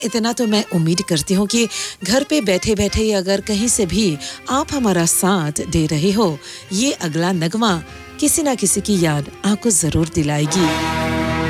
इतना तो मैं उम्मीद करती हूँ कि घर पे बैठे बैठे ही अगर कहीं से भी आप हमारा साथ दे रहे हो, ये अगला नगमा किसी ना किसी की याद आपको जरूर दिलाएगी।